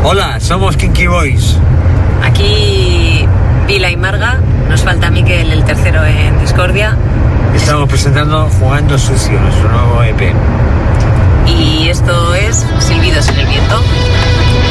Hola, somos Kinky Boys. Aquí Vila y Marga, nos falta Miquel, el tercero en Discordia. Estamos presentando Jugando Sucio, nuestro nuevo EP.